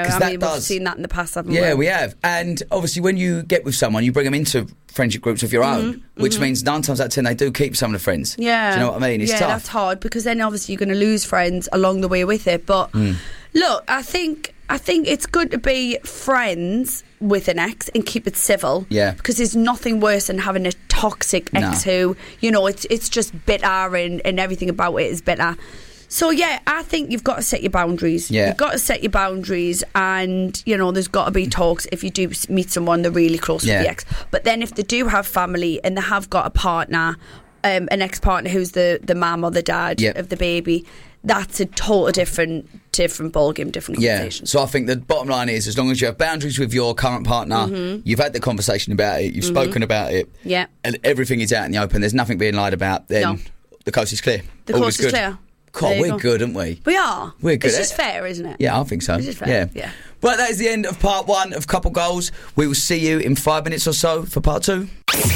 seen that in the past, haven't we? Yeah, we have. And obviously when you get with someone, you bring them into friendship groups of your own, which means 9 times out of 10 they do keep some of the friends. Yeah. Do you know what I mean? It's tough. That's hard because then obviously you're going to lose friends along the way with it. But look, I think it's good to be friends with an ex and keep it civil. Yeah. Because there's nothing worse than having a toxic ex who, it's just bitter and everything about it is bitter. So, yeah, I think you've got to set your boundaries. Yeah. You've got to set your boundaries and, there's got to be talks if you do meet someone they're really close with the ex. But then if they do have family and they have got a partner, an ex-partner who's the mum or the dad of the baby, that's a total different ballgame, different conversation. Yeah. So I think the bottom line is, as long as you have boundaries with your current partner, you've had the conversation about it, you've spoken about it, and everything is out in the open, there's nothing being lied about, then the coast is clear. The coast is clear. God, we're good, aren't we? We are. We're good. It's just fair, isn't it? Yeah, I think so. It's just fair. Yeah. Well, that is the end of part 1 of Couple Goals. We will see you in 5 minutes or so for part 2.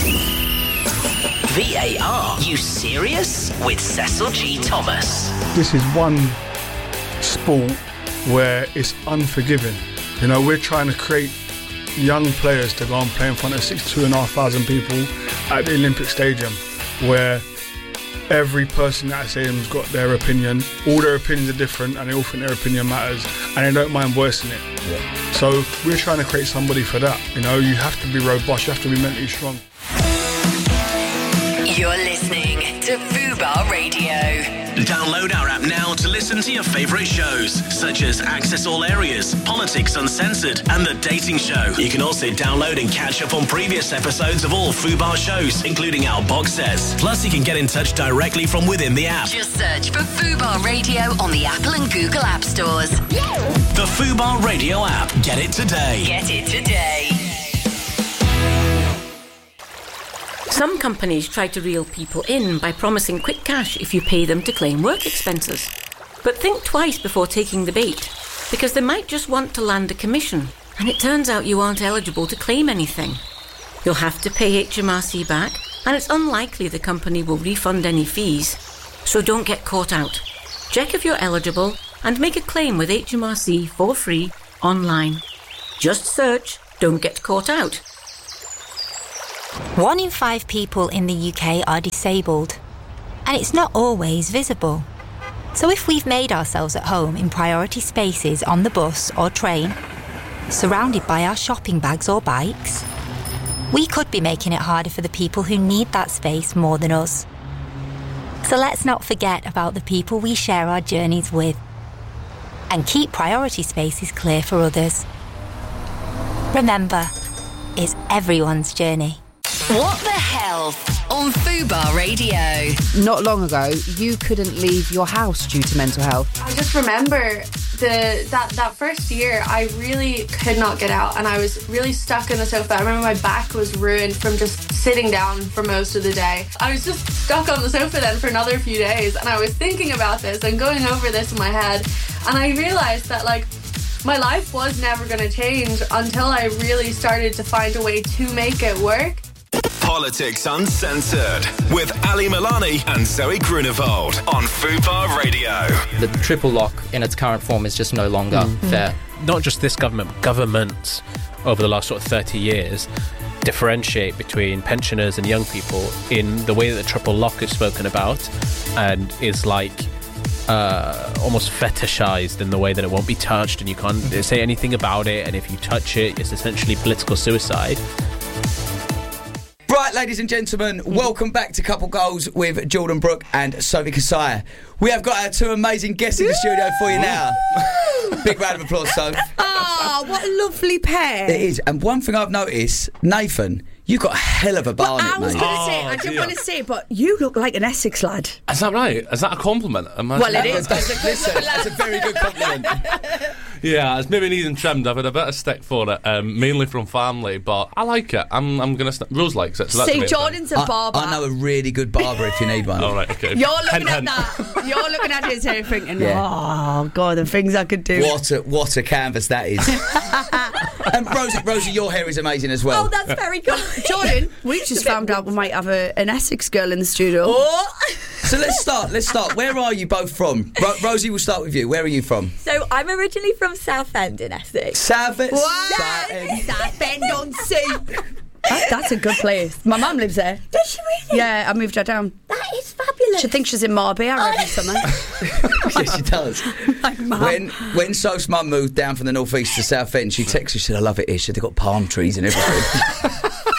VAR, you serious? With Cecil G. Thomas. This is one sport where it's unforgiving. We're trying to create young players to go and play in front of 2,500 people at the Olympic Stadium, where every person at that stadium's got their opinion. All their opinions are different and they all think their opinion matters and they don't mind voicing it. Yeah. So we're trying to create somebody for that. You have to be robust, you have to be mentally strong. You're listening to Fubar Radio. Download our app now to listen to your favourite shows, such as Access All Areas, Politics Uncensored, and The Dating Show. You can also download and catch up on previous episodes of all Fubar shows, including our box sets. Plus, you can get in touch directly from within the app. Just search for Fubar Radio on the Apple and Google App Stores. The Fubar Radio app. Get it today. Get it today. Some companies try to reel people in by promising quick cash if you pay them to claim work expenses. But think twice before taking the bait, because they might just want to land a commission, and it turns out you aren't eligible to claim anything. You'll have to pay HMRC back, and it's unlikely the company will refund any fees. So don't get caught out. Check if you're eligible and make a claim with HMRC for free online. Just search "Don't Get Caught Out." 1 in 5 people in the UK are disabled, and it's not always visible. So if we've made ourselves at home in priority spaces on the bus or train, surrounded by our shopping bags or bikes, we could be making it harder for the people who need that space more than us. So let's not forget about the people we share our journeys with, and keep priority spaces clear for others. Remember, it's everyone's journey. What the Health on Fubar Radio. Not long ago, you couldn't leave your house due to mental health. I just remember that first year, I really could not get out, and I was really stuck in the sofa. I remember my back was ruined from just sitting down for most of the day. I was just stuck on the sofa then for another few days, and I was thinking about this and going over this in my head, and I realised that, like, my life was never going to change until I really started to find a way to make it work. Politics Uncensored with Ali Milani and Zoe Grunewald on Fubar Radio. The triple lock in its current form is just no longer fair. Not just this government, but governments over the last sort of 30 years differentiate between pensioners and young people in the way that the triple lock is spoken about, and is like almost fetishized in the way that it won't be touched and you can't say anything about it, and if you touch it, it's essentially political suicide. Right, ladies and gentlemen, welcome back to Couple Goals with Jordan Brooke and Sophie Kasaya. We have got our 2 amazing guests in the studio for you now. Big round of applause, Soph. Oh, what a lovely pair. It is. And one thing I've noticed, Nathan, you've got a hell of a barnet, mate. I was going to say, I didn't want to say it, but you look like an Essex lad. Is that right? Is that a compliment? Well, it is. Listen, that's a very good compliment. Yeah, it's maybe needing trimmed. I've had a bit of stick for it, mainly from family, but I like it. I'm going to... Rose likes it, so that's See, Jordan's a barber. I know a really good barber if you need one. All right, okay. You're looking at that. You're looking at his hair thinking, oh, God, the things I could do. What a canvas that is. And Rosie, your hair is amazing as well. Oh, that's very good. Jordan, we just found out we might have an Essex girl in the studio. Oh. So let's start. Where are you both from? Rosie, we'll start with you. Where are you from? So I'm originally from Southend in Essex. Southend? Southend-on-Sea. That's a good place. My mum lives there. Does she really? Yeah, I moved her down. That is fabulous. She thinks she's in Marbella every summer. Yes, she does. Like Mum. When Soph's mum moved down from the northeast to Southend, she texted, she said, I love it here. She said, they've got palm trees and everything.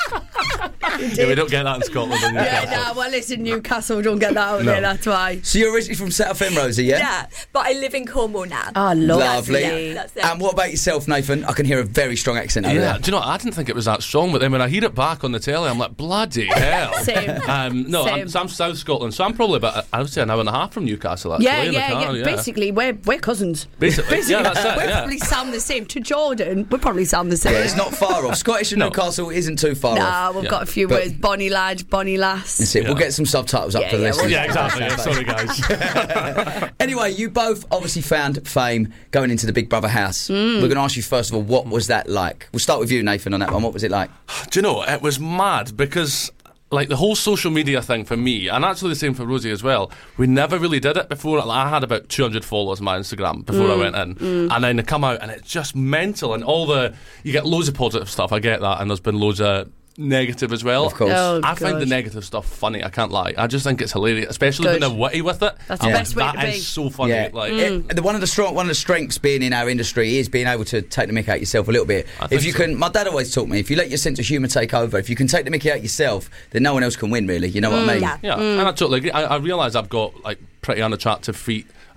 Yeah, we don't get that in Scotland. Well, listen, Newcastle don't get that out there, that's why. So you're originally from Southend, Rosie, yeah? Yeah, but I live in Cornwall now. Oh, lovely. Yeah, that's it. And what about yourself, Nathan? I can hear a very strong accent over there. Do you know what? I didn't think it was that strong, but then when I hear it back on the telly, I'm like, bloody hell. Same. I'm South Scotland, so I'm probably about, I would say, an hour and a half from Newcastle, actually. Yeah. Basically, we're cousins. Basically, yeah, that's it. We probably sound the same. To Jordan, we probably sound the same. Yeah, it's not far off. Scottish and Newcastle isn't too far off. We've got a few words. Bonnie lad, bonnie lass. That's it. We'll get some subtitles up for the listeners. Yeah, exactly. Sorry, guys. Anyway, you both obviously found fame going into the Big Brother house. We're going to ask you first of all, what was that like? We'll start with you, Nathan, on that one. What was it like? Do you know, it was mad because, like, the whole social media thing for me, and actually the same for Rosie as well, we never really did it before. I had about 200 followers on my Instagram before I went in, and then they come out and it's just mental, and you get loads of positive stuff, I get that, and there's been loads of negative as well. Of course. I find the negative stuff funny, I can't lie. I just think it's hilarious, especially when they're witty with it. That's the best way to be. That is so funny. Yeah. One of the strengths being in our industry is being able to take the mick out yourself a little bit. If you can, my dad always taught me, if you let your sense of humour take over, if you can take the mick out yourself, then no one else can win, really. You know what I mean? Yeah. And I totally agree. I realise I've got like pretty unattractive feet,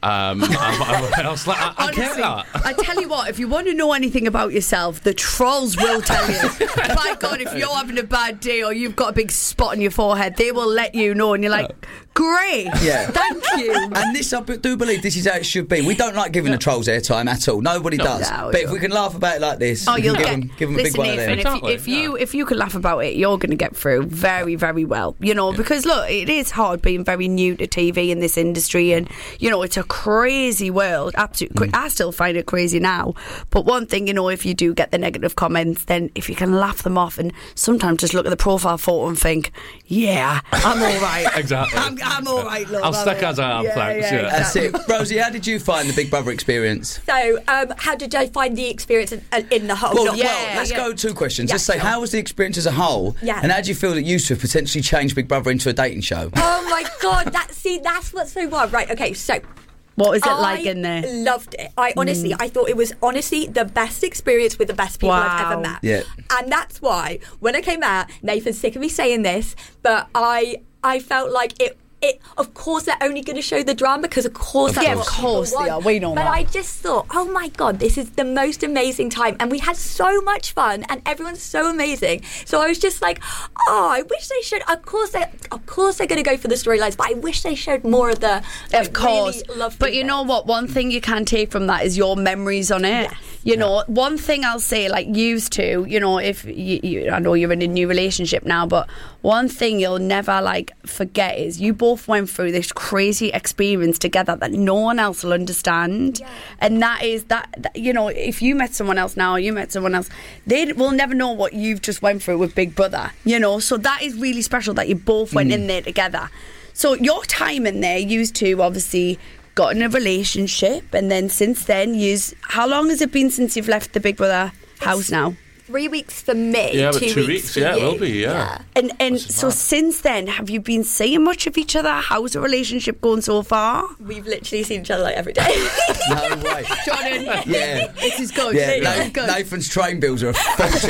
I was like, I get Honestly, that. I tell you what, if you want to know anything about yourself, the trolls will tell you. By God, if you're having a bad day or you've got a big spot on your forehead, they will let you know, and you're like, great, thank you. And this, I do believe this is how it should be. We don't like giving the trolls airtime at all. Nobody does. No, but if we can laugh about it like this, we can give them a big one of them. If you can laugh about it, you're going to get through very, very well. You know, because look, it is hard being very new to TV in this industry, and you know, it's a crazy world. Absolutely, I still find it crazy now. But one thing, you know, if you do get the negative comments, then if you can laugh them off, and sometimes just look at the profile photo and think, yeah, I'm all right. Exactly. I'm all right, love. I'll stick as I am, thanks. Yeah. That's it. Rosie, how did you find the Big Brother experience? So, how did I find the experience in the whole? Well, let's go 2 questions. Let's say, how was the experience as a whole? Yeah. And how do you feel that Yusuf potentially changed Big Brother into a dating show? Oh my God, that's what's so wild. Right, okay, so what was it like in there? Loved it. I thought it was honestly the best experience with the best people I've ever met. Yeah. And that's why when I came out, Nathan's sick of me saying this, but I felt like it. Of course, they're only going to show the drama because, of course, they are. We know but that. I just thought, oh my God, this is the most amazing time, and we had so much fun, and everyone's so amazing. So I was just like, oh, I wish they showed. Of course, they're going to go for the storylines, but I wish they showed more of the. Of course, really but you know what? One thing you can take from that is your memories on it. Yes. You know, one thing I'll say, like used to, you know, if you, I know you're in a new relationship now, but one thing you'll never like forget is you both went through this crazy experience together that no one else will understand. Yeah. And that is that, you know, if you met someone else now, or you met someone else, they will never know what you've just went through with Big Brother, you know. So that is really special that you both went in there together. So your time in there used to obviously got in a relationship, and then since then, how long has it been since you've left the Big Brother house now? 3 weeks for me. Yeah, but 2 weeks. for Yeah, you. it will be. Yeah. And so since then, have you been seeing much of each other? How's the relationship going so far? We've literally seen each other like every day. No way. Jordan, yeah, this is good. Yeah, This is good. Nathan's train bills are a fortune.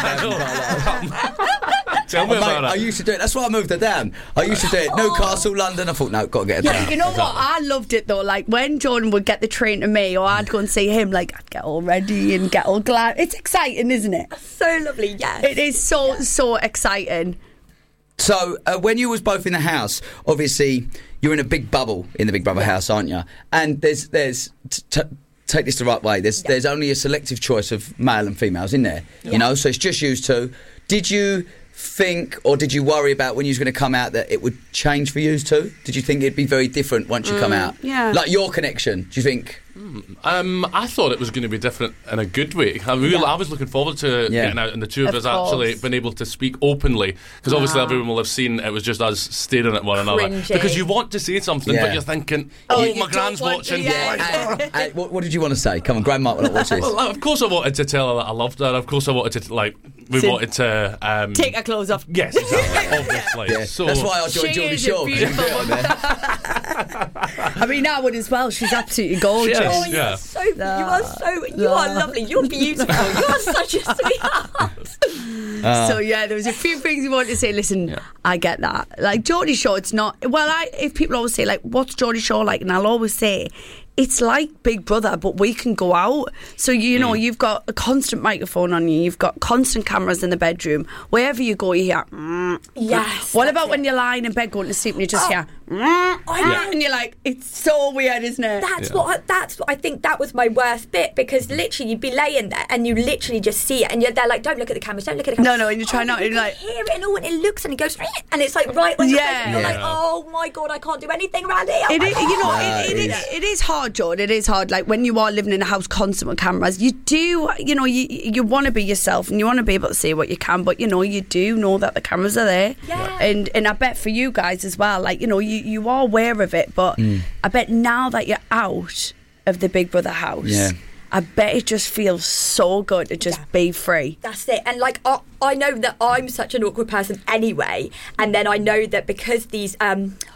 Tell me about it. I used to do it. That's why I moved her down. I used to do it. Newcastle, London. I thought, no, got to get her down. You know what? I loved it though. Like when Jordan would get the train to me, or I'd go and see him. Like I'd get all ready and get all glad. It's exciting, isn't it? So lovely. Yes. It is so exciting. So when you was both in the house, obviously you're in a big bubble in the Big Brother house, aren't you? And there's take this the right way. There's only a selective choice of male and females in there. Yeah. You know, so it's just used to. Did you think, or did you worry about when you was going to come out that it would change for you too? Did you think it'd be very different once you come out? Yeah. Like your connection, do you think? I thought it was going to be different in a good way. I was looking forward to getting out, and the two of us actually been able to speak openly, because obviously everyone will have seen it was just us staring at one another. Because you want to say something, but you're thinking, my gran's watching. What did you want to say? Come on, Grandma will watch this. Well, of course I wanted to tell her that I loved her. Of course I wanted to, wanted to take her clothes off. Yes, exactly. Obviously. Yeah. So that's why I joined Geordie Shore. I mean, I would as well. She's absolutely gorgeous. Yes, you are lovely. You're beautiful. You are such a sweetheart. So yeah, there was a few things you wanted to say. Listen, I get that. Like Geordie Shore, it's not. Well, if people always say like, "What's Geordie Shore like?" and I'll always say, it's like Big Brother, but we can go out. So, you know, you've got a constant microphone on you. You've got constant cameras in the bedroom. Wherever you go, you hear, Yes. What about when you're lying in bed going to sleep and you just hear, and you're like, it's so weird, isn't it? That's what I think that was my worst bit, because literally you'd be laying there and you literally just see it, and they're like, don't look at the cameras, don't look at the cameras. No, and you try not, and you're like, hear it and all, and it looks and it goes, and it's like right on your face, and you're like, oh my God, I can't do anything around here. It is hard, Jordan. It is hard. Like when you are living in a house constant with cameras, you do, you know, you want to be yourself and you want to be able to say what you can, but you know, you do know that the cameras are there. Yeah. And I bet for you guys as well, like, you know, you are aware of it, but I bet now that you're out of the Big Brother house, I bet it just feels so good to just be free. That's it. And like I know that I'm such an awkward person anyway, and then I know that because these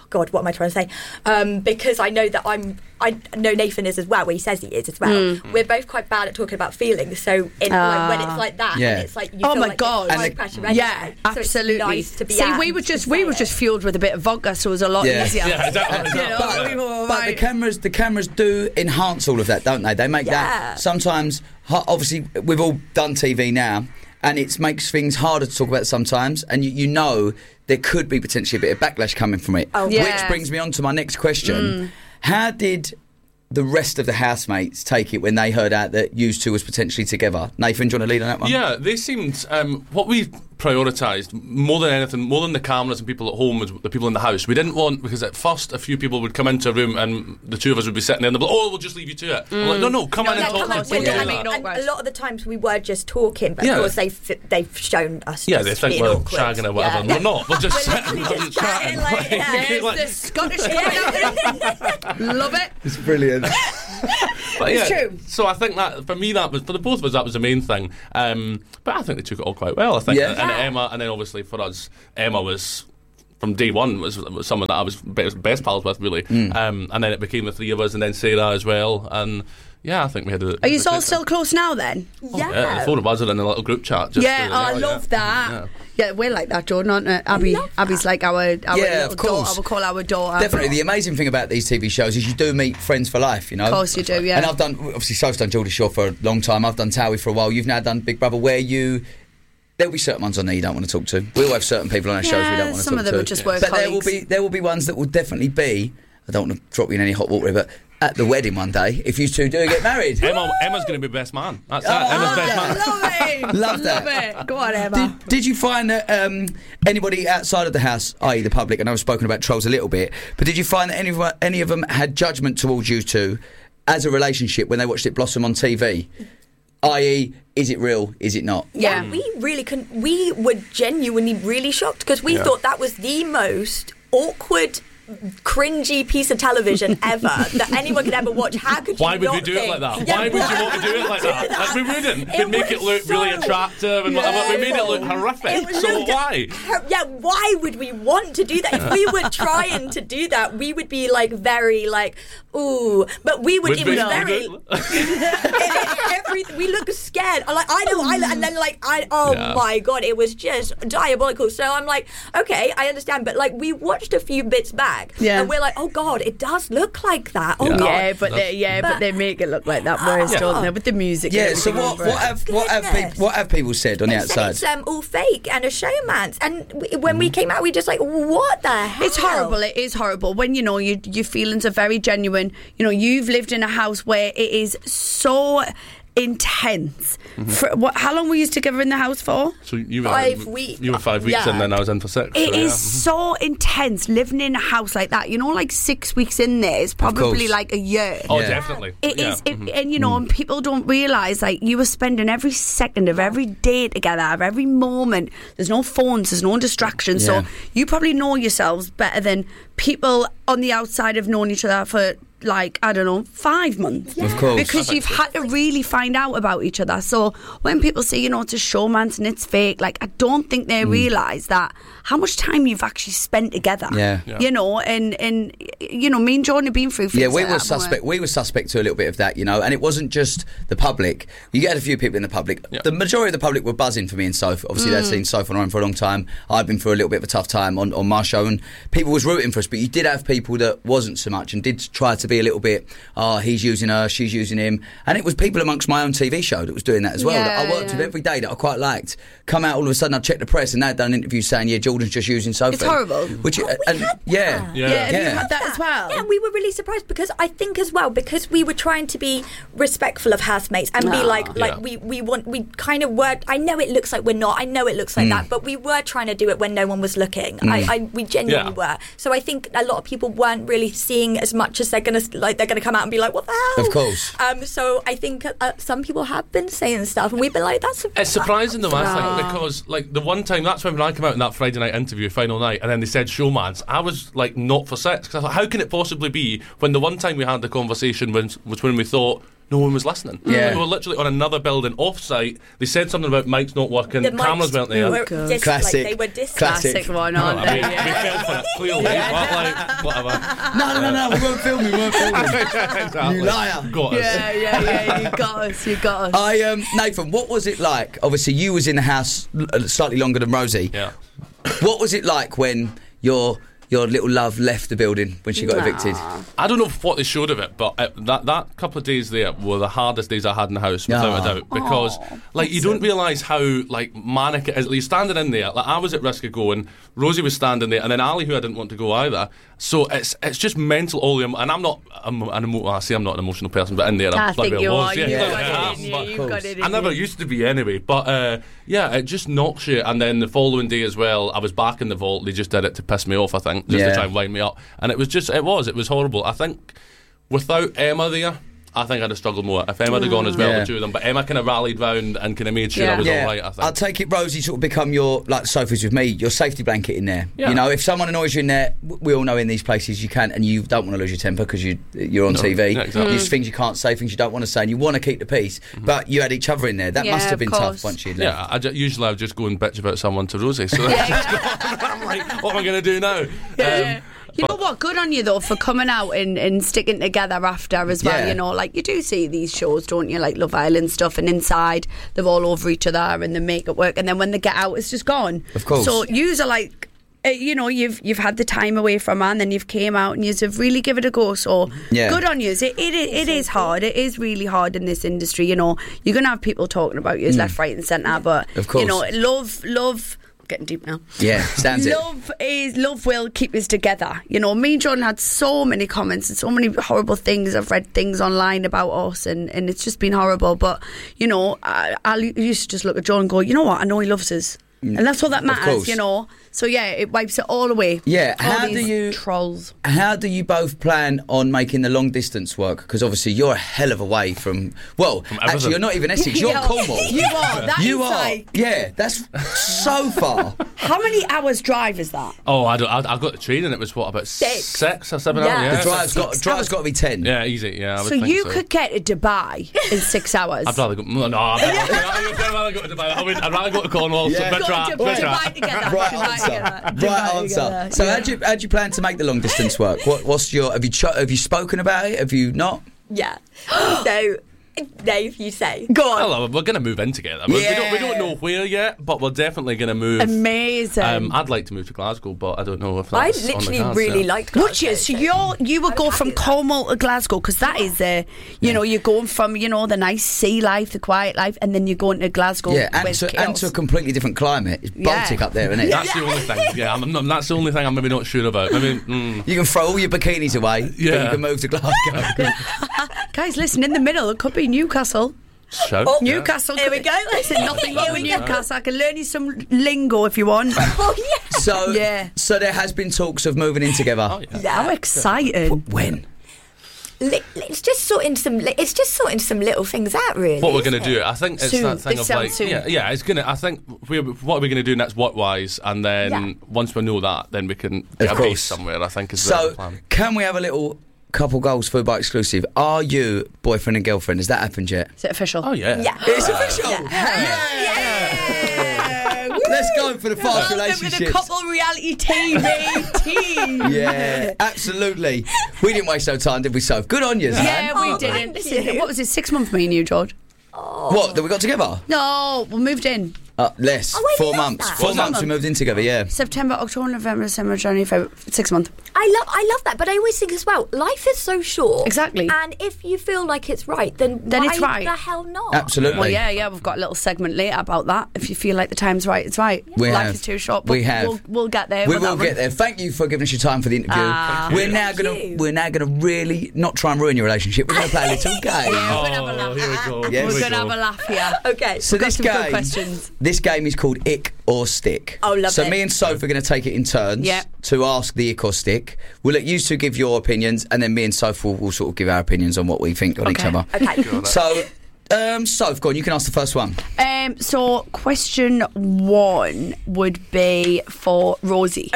God, what am I trying to say? Because I know that I know Nathan is as well, where he says he is as well. We're both quite bad at talking about feelings, so like, when it's like that, and it's like you feel like it's pressure anyway. Yeah, so absolutely. It's nice to be See, we were just fueled with a bit of vodka, so it was a lot easier. Yeah, exactly. But the cameras do enhance all of that, don't they? They make that sometimes. Obviously, we've all done TV now, and it makes things harder to talk about sometimes, and you know there could be potentially a bit of backlash coming from it. Which brings me on to my next question. How did the rest of the housemates take it when they heard out that you two was potentially together? Nathan, do you want to lead on that one? Yeah, they seemed... what we prioritised more than anything, more than the cameras and people at home, was the people in the house. We didn't want... Because at first, a few people would come into a room and the two of us would be sitting there and they'd be like, we'll just leave you to it. I'm like, no, come in and talk. And a lot of the times we were just talking, but of course they've shown us they think we're shagging or whatever. Yeah. We're not. We're just sitting and chatting. The Scottish love it. It's brilliant. But it's true. So I think that for me, that was for the both of us, that was the main thing. But I think they took it all quite well. I think, and Emma, and then obviously for us, Emma was from day one was someone that I was best pals with, really. And then it became the three of us, and then Sarah as well. And yeah, I think we had a... Are you all still close now then? Yeah, the four of us are in a little group chat. Just I love that. Yeah, we're like that, Jordan, aren't we? Abby's like our little daughter. I would call our daughter. Definitely. The amazing thing about these TV shows is you do meet friends for life, you know? Of course you do, yeah. And I've done, obviously, Soph's done Geordie Shore for a long time. I've done Towie for a while. You've now done Big Brother, where there'll be certain ones on there you don't want to talk to. We all have certain people on our shows we don't want to talk to. Some of them are just work colleagues. But there will be ones that will definitely be, I don't want to drop you in any hot water, but at the wedding one day, if you two do get married. Emma's going to be best man. That's that. Emma's best man. Love that. Love it. Go on, Emma. Did you find that anybody outside of the house, i.e. the public, and I've spoken about trolls a little bit, but did you find that any of them had judgment towards you two as a relationship when they watched it blossom on TV? I.e., is it real? Is it not? Yeah, we really couldn't. We were genuinely really shocked because we thought that was the most awkward, cringy piece of television ever that anyone could ever watch. How could you Why would we do it like that? Why would you want to do it like that? Like, we wouldn't. We'd make it look really attractive and whatever. We made it look horrific. So why? Yeah, why would we want to do that? If we were trying to do that, we would be like very like, ooh. But we would. It was very. We looked scared. I'm like, I know. And then like, my God, it was just diabolical. So I'm like, okay, I understand. But like, we watched a few bits back. Yeah. And we're like, oh God, it does look like that. Oh God. Yeah, but they make it look like that worse, don't they? With the music. Yeah. So what have people said on the outside? It's all fake and a showman's. And when we came out, we just like, what the hell? It's horrible. It is horrible when your feelings are very genuine. You know, you've lived in a house where it is so intense. How long were you together in the house for? So you were 5 weeks. You were 5 weeks, and then I was in for 6. It is so intense living in a house like that. You know, like 6 weeks in there is probably like a year. Oh, definitely. It is, and you know, and people don't realise like you were spending every second of every day together, of every moment. There's no phones, there's no distractions. So you probably know yourselves better than people on the outside have known each other for, like, I don't know, 5 months. Of course. Because you've had to really find out about each other. So when people say, you know, it's a showman's and it's fake, like, I don't think they realise that how much time you've actually spent together. Yeah. You know, and you know, me and Jordan have been through things we like were that, suspect. We were suspect to a little bit of that, you know, and it wasn't just the public. You get a few people in the public. Yeah. The majority of the public were buzzing for me and Soph. Obviously, they'd seen Soph on our own for a long time. I'd been through a little bit of a tough time on my show, and people was rooting for us. But you did have people that wasn't so much and did try to be a little bit, he's using her, she's using him. And it was people amongst my own TV show that was doing that as well, that I worked with every day, that I quite liked. Come out all of a sudden, I'd check the press and they'd done an interview saying, Jordan's just using Sophie. It's horrible. Which, Have you had that as well? Yeah, we were really surprised because I think as well, because we were trying to be respectful of housemates and be like we kind of were. I know it looks like we're not. I know it looks like that, but we were trying to do it when no one was looking. We genuinely were. So I think a lot of people weren't really seeing as much as they're gonna come out and be like, what the hell? Of course. So I think some people have been saying stuff, and we've been like, it's surprising though, I think, because like the one time, that's when I came out in that Friday night interview, final night, and then they said showmans, I was like not for sex, because I thought, how can it possibly be when the one time we had the conversation was when we thought no one was listening? Yeah. We were literally on another building off-site. They said something about mics not working, The cameras mics weren't there. were just, Classic. Like, they were distant. Classic one on. No, I mean, we fell for it, clearly. But, whatever. No, we weren't filming. Exactly. You liar. Got us. Yeah, you got us. Nathan, what was it like? Obviously, you was in the house slightly longer than Rosie. Yeah. What was it like when your little love left the building when she got evicted? I don't know what they showed of it, but that couple of days there were the hardest days I had in the house, without a doubt, because you don't realise how manic it is. You're standing in there. I was at risk of going. Rosie was standing there, and then Ali, who I didn't want to go either. So it's just mental all the and I'm not an emotional person, but in there I think you are. I never used to be anyway, but it just knocks you. And then the following day as well, I was back in the vault. They just did it to piss me off, I think, just to try and wind me up. And it was horrible. I think without Emma there, I think I'd have struggled more. If Emma had gone as well, the two of them. But Emma kind of rallied round and kind of made sure I was all right, I think. I'll take it Rosie sort of become your, like Sophie's with me, your safety blanket in there. Yeah. You know, if someone annoys you in there, we all know in these places you can, and you don't want to lose your temper because you're on TV. Yeah, exactly. There's things you can't say, things you don't want to say, and you want to keep the peace. But you had each other in there. That must have been tough once you'd left. Yeah, usually I would just go and bitch about someone to Rosie. So I'm like, what am I going to do now? You know what? Good on you though for coming out and sticking together after as well. You know, like you do see these shows, don't you? Like Love Island stuff, and inside they're all over each other and they make it work, and then when they get out, it's just gone. Of course. So yous are like, you know, you've had the time away from her, and then you've came out and you've really give it a go. So good on you. It is hard. It is really hard in this industry. You know, you're gonna have people talking about you left, right, and centre, but of course, you know, love. Getting deep now. Yeah, stands it. Love will keep us together. You know, me and Jordan had so many comments and so many horrible things. I've read things online about us, and it's just been horrible. But you know, I used to just look at Jordan and go, you know what? I know he loves us, and that's all that matters. You know. So yeah, it wipes it all away. Yeah, trolls? How do you both plan on making the long distance work? Because obviously you're a hell of a way from. Well, actually, you're not even Essex. You're Cornwall. You are. You are. Yeah, that's so far. How many hours drive is that? Oh, I got the train, and it was about 6 or 7 hours. Yeah. The drive's got to be 10. Yeah, easy. Yeah. So you could get to Dubai in 6 hours. I'd rather go. No, I'd rather go to Dubai. I'd rather go to Cornwall. Go to Dubai together. Right answer. So how do you plan to make the long distance work? What's your? Have you spoken about it? Have you not? Yeah. So, Dave, you say. Go on. Well, we're going to move in together. We don't know where yet, but we're definitely going to move. Amazing. I'd like to move to Glasgow, but I don't know if that's I literally on the cards, really liked Glasgow. Would you? So you would go from Cornwall to Glasgow, because that is you know, you're going from, you know, the nice sea life, the quiet life, and then you're going to Glasgow. Yeah, and to a completely different climate. It's Baltic up there, isn't it? That's the only thing. Yeah, that's the only thing I'm maybe not sure about. I mean, you can throw all your bikinis away, but you can move to Glasgow. Guys, listen, in the middle, it could be Newcastle. Show. Newcastle. Here we go. Listen, nothing wrong with Newcastle. I can learn you some lingo if you want. Oh, yeah. So there has been talks of moving in together. Oh, yeah. How exciting! When? It's just sorting some little things out, really. What we're going to do, I think it's soon. that thing of like, soon. yeah, it's going to. I think what are we going to do next, work wise, and then once we know that, then we can get a base somewhere. I think is the plan. Can we have a little couple goals Foodbar exclusive? Are you boyfriend and girlfriend? Has that happened yet? Is it official? Oh yeah. It's official. Let's go for the fast relationships. With a couple reality TV team. Yeah, absolutely. We didn't waste no time, did we, Soph? Good on you, Yeah, we didn't. What was it, 6 months, me and you, George? What, that we got together? No, we moved in. Less. 4 months. 4 months we moved in together, yeah. September, October, November, December, January, February, 6 months. I love that, but I always think as well, life is so short. Exactly. And if you feel like it's right, then it's right. the hell not? Absolutely. Well, yeah, we've got a little segment later about that. If you feel like the time's right, it's right. Life is too short, but we'll get there. We will get there. Thank you for giving us your time for the interview. We're now gonna really not try and ruin your relationship. We're gonna play a little game. Yeah, we're gonna have a laugh. Here we go. Yeah, we're gonna have a laugh here. Okay. So this game is called Ick or Stick. Oh, love it. So me and Soph are going to take it in turns to ask the Ick or Stick. We'll let you two give your opinions, and then me and Soph will sort of give our opinions on what we think on each other. Okay. So, Soph, go on, you can ask the first one. So question 1 would be for Rosie. Okay.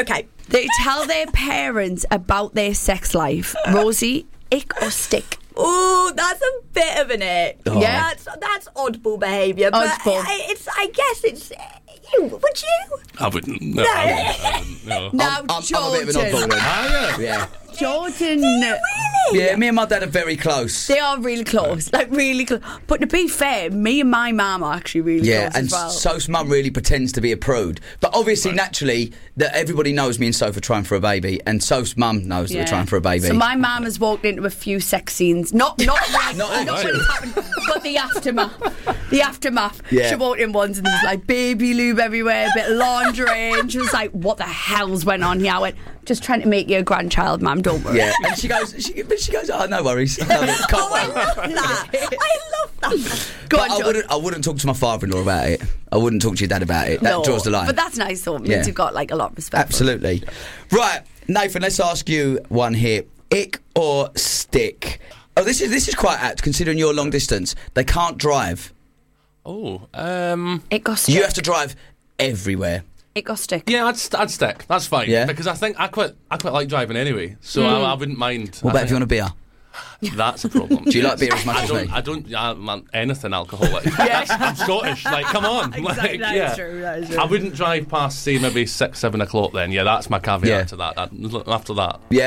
They tell their parents about their sex life. Rosie, ick or stick? Oh, that's a bit of an ick. Oh. Yeah, that's oddball behaviour. Oddball. I guess it's you. Would you? I wouldn't. No, I wouldn't. No. Now, I'm a bit of an oddball then. Yeah. Jordan. Yeah, me and my dad are very close. They are really close, like really close. But to be fair, me and my mum are actually really close and as well. Soph's mum really pretends to be a prude. But obviously, naturally, that everybody knows me and Soph are trying for a baby, and Soph's mum knows that we're trying for a baby. So my mum has walked into a few sex scenes, not when it's happened, but the aftermath. The aftermath. Yeah. She walked in once and there was like baby lube everywhere, a bit of laundry, and she was like, "What the hell's went on here?" I went, "Just trying to make you a grandchild, mum. Don't worry." Yeah, and she goes, "Oh, no worries." I love it. Can't wait. I love that. Go on, I wouldn't talk to my father-in-law about it. I wouldn't talk to your dad about it. That draws the line. But that's nice though. It means you've got like a lot of respect. Absolutely. Right, Nathan, let's ask you one here. Ick or stick? Oh, this is quite apt considering you're long distance. They can't drive. Oh, Ick or stick? You have to drive everywhere. Ick or stick? Yeah, I'd stick. That's fine. Yeah? Because I think I quite like driving anyway, so I wouldn't mind. What about if you want a beer? That's a problem. Do you like beer as much as me? I don't man, anything alcoholic. I'm Scottish. Like, come on. Exactly, like, that is true. I wouldn't drive past, say, maybe 6-7 o'clock then. Yeah, that's my caveat to that. After that. Yeah.